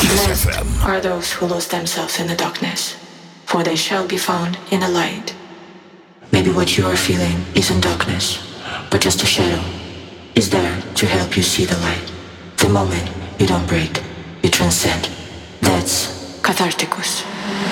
Blessed are those who lose themselves in the darkness, for they shall be found in the light. Maybe what you are feeling isn't darkness, but just a shadow is there to help you see the light. The moment you don't break, you transcend. That's Catharticus.